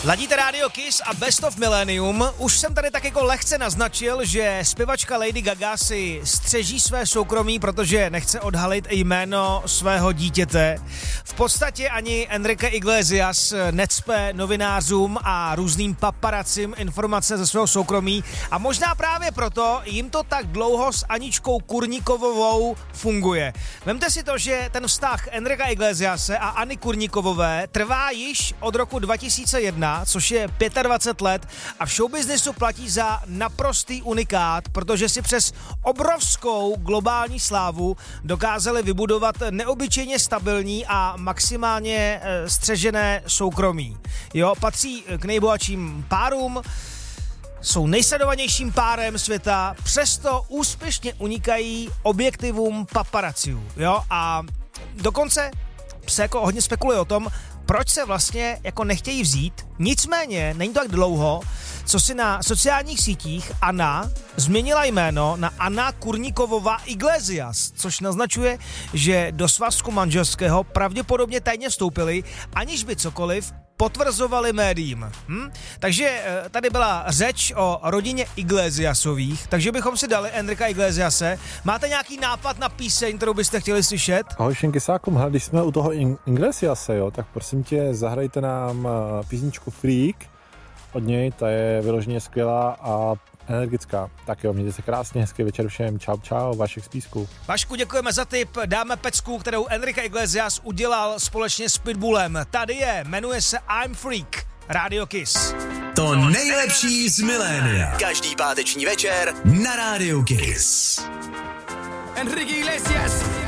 Ladíte Radio Kiss a Best of Millennium. Už jsem tady tak jako lehce naznačil, že zpěvačka Lady Gaga si střeží své soukromí, protože nechce odhalit jméno svého dítěte. V podstatě ani Enrique Iglesias necpe novinářům a různým paparacím informace ze svého soukromí a možná právě proto jim to tak dlouho s Aničkou Kurníkovovou funguje. Vemte si to, že ten vztah Enrica Iglesiase a Anny Kurníkovové trvá již od roku 2001, což je 25 let a v showbiznesu platí za naprostý unikát, protože si přes obrovskou globální slávu dokázali vybudovat neobyčejně stabilní a maximálně střežené soukromí. Jo, patří k nejbohatším párům, jsou nejsledovanějším párem světa, přesto úspěšně unikají objektivům paparaciů. Jo, a dokonce se jako hodně spekuluje o tom, proč se vlastně jako nechtějí vzít. Nicméně, není to tak dlouho, co si na sociálních sítích Anna změnila jméno na Anna Kurníkovová Iglesias, což naznačuje, že do svazku manželského pravděpodobně tajně vstoupili, aniž by cokoliv potvrzovali médiím. Takže tady byla řeč o rodině Iglesiasových, takže bychom si dali Enrica Iglesiase. Máte nějaký nápad na píseň, kterou byste chtěli slyšet? Ahoj Šenkysákům, když jsme u toho Iglesiase, jo, tak prosím tě, zahrajte nám písničku Freak od něj, ta je vyloženě skvělá a energická. Tak jo, mějte se krásně, hezký večer všem, čau, Vašek z Písku. Vašku, děkujeme za tip, dáme pecku, kterou Enrique Iglesias udělal společně s Pitbullem. Tady je, jmenuje se I'm Freak, Radio Kiss. To nejlepší z milénia. Každý páteční večer na Radio Kiss. Enrique Iglesias.